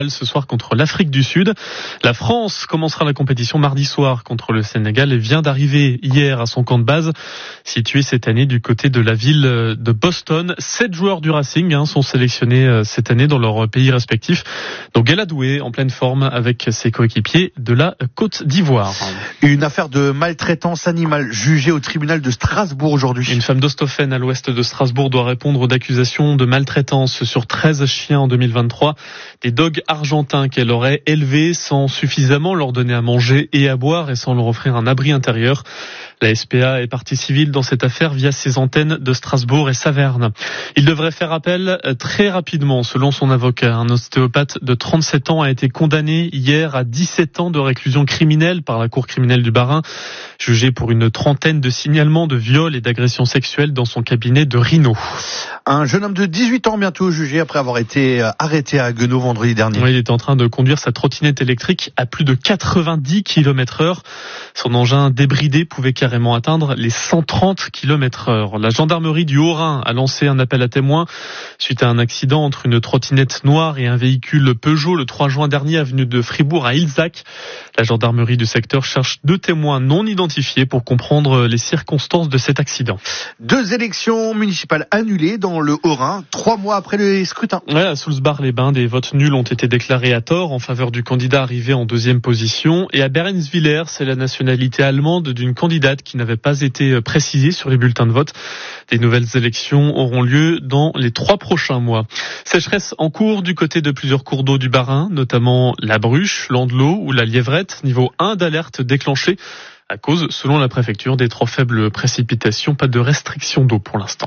Ce soir contre l'Afrique du Sud. La France commencera la compétition mardi soir contre le Sénégal et vient d'arriver hier à son camp de base, situé cette année du côté de la ville de Boston. 7 joueurs du Racing sont sélectionnés cette année dans leur pays respectifs. Donc Galadoué en pleine forme avec ses coéquipiers de la Côte d'Ivoire. Une affaire de maltraitance animale jugée au tribunal de Strasbourg aujourd'hui. Une femme d'Osthoffen à l'ouest de Strasbourg doit répondre d'accusations de maltraitance sur 13 chiens en 2023. Des dogs argentins qu'elle aurait élevés sans suffisamment leur donner à manger et à boire et sans leur offrir un abri intérieur. La SPA est partie civile dans cette affaire via ses antennes de Strasbourg et Saverne. Il devrait faire appel très rapidement, selon son avocat. Un ostéopathe de 37 ans a été condamné hier à 17 ans de réclusion criminelle par la cour criminelle du Bas-Rhin, jugé pour une trentaine de signalements de viol et d'agressions sexuelles dans son cabinet de Rhino. Un jeune homme de 18 ans bientôt jugé après avoir été arrêté à Haguenau vendredi dernier. Oui, il était en train de conduire sa trottinette électrique à plus de 90 km/h. Son engin débridé pouvait carrément atteindre les 130 km/h. La gendarmerie du Haut-Rhin a lancé un appel à témoins suite à un accident entre une trottinette noire et un véhicule Peugeot le 3 juin dernier avenue de Fribourg à Ilzac. La gendarmerie du secteur cherche 2 témoins non identifiés pour comprendre les circonstances de cet accident. 2 élections municipales annulées dans le Haut-Rhin, 3 mois après le scrutin. Ouais, à Soulsbach-les-Bains, des votes nuls ont été déclarés à tort en faveur du candidat arrivé en 2e position. Et à Berenswiller, c'est la nationalité allemande d'une candidate qui n'avait pas été précisée sur les bulletins de vote. Des nouvelles élections auront lieu dans les 3 prochains mois. Sécheresse en cours du côté de plusieurs cours d'eau du Bas-Rhin, notamment la Bruche, l'Andelot ou la Lièvrette, niveau 1 d'alerte déclenchée à cause, selon la préfecture, des trop faibles précipitations. Pas de restriction d'eau pour l'instant.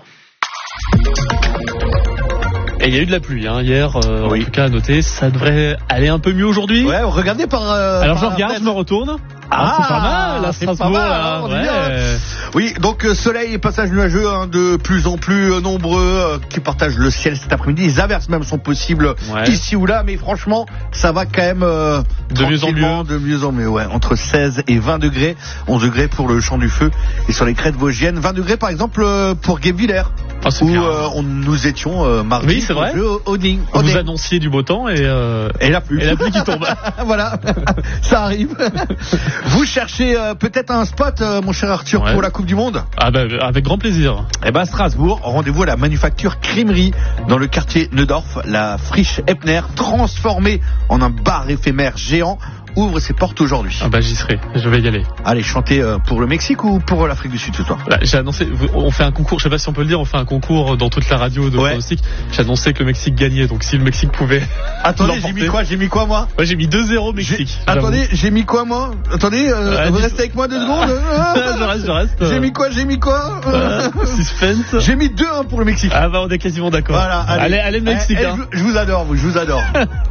Et il y a eu de la pluie hier, oui. En tout cas à noter, ça devrait aller un peu mieux aujourd'hui. Ouais, regardez par... Alors par je regarde, je me retourne. Ah, c'est pas mal, à Strasbourg, là. Ouais. Oui, donc soleil et passage nuageux de plus en plus nombreux qui partagent le ciel cet après-midi. Les averses même sont possibles ici ou là, mais franchement, ça va quand même de mieux en mieux. Ouais, entre 16 et 20 degrés, 11 degrés pour le Champ du Feu et sur les crêtes vosgiennes, 20 degrés par exemple pour Guebwiller. Où nous étions mardi. Oui, c'est vrai. Vous annonciez du beau temps et la pluie. Et la pluie qui tombe. Voilà, ça arrive. Vous cherchez peut-être un spot, mon cher Arthur, pour la Coupe du Monde ? Ah bah, avec grand plaisir. Eh ben Strasbourg, rendez-vous à la manufacture Crimerie dans le quartier Neudorf. La friche Epner, transformée en un bar éphémère géant, ouvre ses portes aujourd'hui. Ah bah j'y serai, je vais y aller. Allez, chanter pour le Mexique ou pour l'Afrique du Sud ce soir ? J'ai annoncé, on fait un concours, je sais pas si on peut le dire, on fait un concours dans toute la radio de pronostic. J'ai annoncé que le Mexique gagnait, donc si le Mexique pouvait... Attendez, j'ai mis quoi moi ? Ouais, j'ai mis 2-0 Mexique. Attendez, j'ai mis quoi moi ? Attendez, vous restez avec moi 2 secondes. Je reste. J'ai mis quoi Suspense. J'ai mis 2-1 pour le Mexique. Ah bah on est quasiment d'accord. Voilà, allez le Mexique. Je vous adore, je vous adore.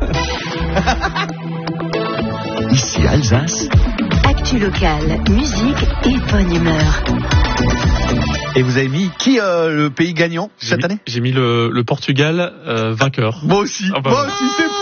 Ici Alsace. Actu locale, musique et bonne humeur. Et vous avez mis qui le pays gagnant cette année ? J'ai mis le Portugal vainqueur. Moi aussi, c'est